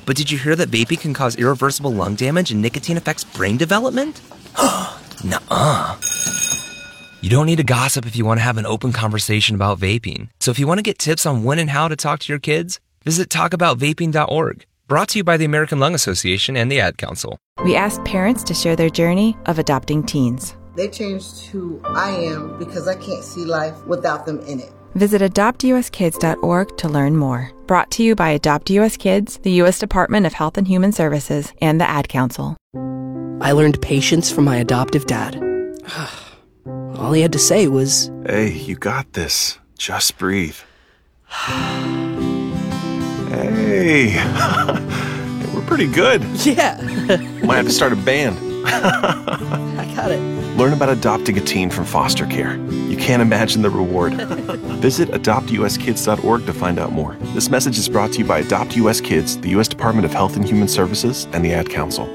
but did you hear that vaping can cause irreversible lung damage and nicotine affects brain development? Nuh-uh. You don't need to gossip if you want to have an open conversation about vaping. So if you want to get tips on when and how to talk to your kids, visit talkaboutvaping.org. Brought to you by the American Lung Association and the Ad Council. We asked parents to share their journey of adopting teens. They changed who I am because I can't see life without them in it. Visit adoptuskids.org to learn more. Brought to you by Adopt US Kids, the U.S. Department of Health and Human Services, and the Ad Council. I learned patience from my adoptive dad. All he had to say was, "Hey, you got this. Just breathe." Hey, we're pretty good. yeah. Might have to start a band. I got it. Learn about adopting a teen from foster care. You can't imagine the reward. Visit adoptuskids.org to find out more. This message is brought to you by Adopt US Kids, the U.S. Department of Health and Human Services, and the Ad Council.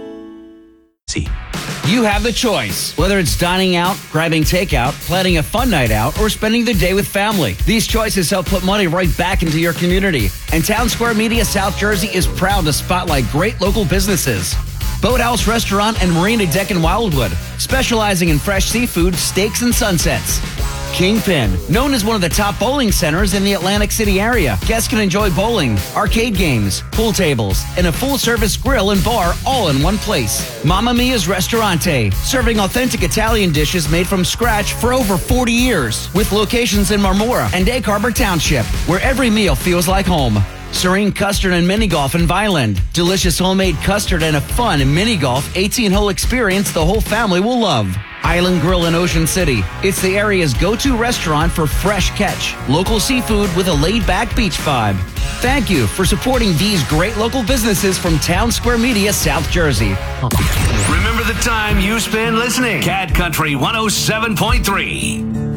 You have the choice. Whether it's dining out, grabbing takeout, planning a fun night out, or spending the day with family. These choices help put money right back into your community. And Town Square Media South Jersey is proud to spotlight great local businesses. Boathouse Restaurant and Marina Deck in Wildwood, specializing in fresh seafood, steaks, and sunsets. Kingpin, known as one of the top bowling centers in the Atlantic City area. Guests can enjoy bowling, arcade games, pool tables, and a full-service grill and bar all in one place. Mamma Mia's Ristorante, serving authentic Italian dishes made from scratch for over 40 years, with locations in Marmora and Egg Harbor Township, where every meal feels like home. Serene Custard and Mini Golf in Vineland. Delicious homemade custard and a fun mini golf 18-hole experience the whole family will love. Island Grill in Ocean City. It's the area's go-to restaurant for fresh catch, local seafood with a laid-back beach vibe. Thank you for supporting these great local businesses from Town Square Media, South Jersey. Remember the time you spend listening. Cat Country 107.3.